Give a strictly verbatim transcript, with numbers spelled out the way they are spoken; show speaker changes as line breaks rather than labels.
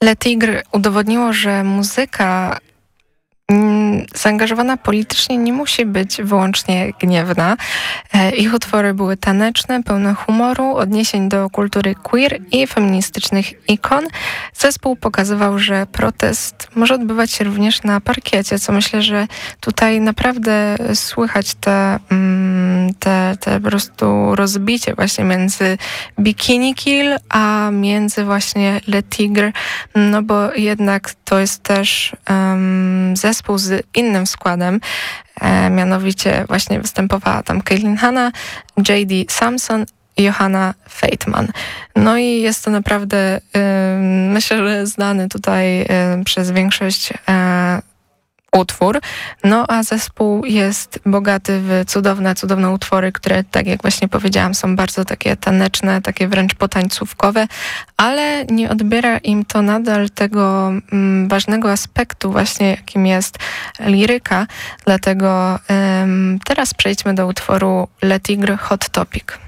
Le Tigre udowodniło, że muzyka zaangażowana politycznie nie musi być wyłącznie gniewna. Ich utwory były taneczne, pełne humoru, odniesień do kultury queer i feministycznych ikon. Zespół pokazywał, że protest może odbywać się również na parkiecie, co myślę, że tutaj naprawdę słychać te, te, te po prostu rozbicie właśnie między Bikini Kill, a między właśnie Le Tigre, no bo jednak to jest też um, zespół z innym składem, e, mianowicie właśnie występowała tam Caitlin Hanna, J D Samson i Johanna Feitman. No i jest to naprawdę, y, myślę, że znany tutaj y, przez większość y, utwór. No a zespół jest bogaty w cudowne, cudowne utwory, które, tak jak właśnie powiedziałam, są bardzo takie taneczne, takie wręcz potańcówkowe, ale nie odbiera im to nadal tego mm, ważnego aspektu właśnie, jakim jest liryka. Dlatego ym, teraz przejdźmy do utworu Le Tigre Hot Topic.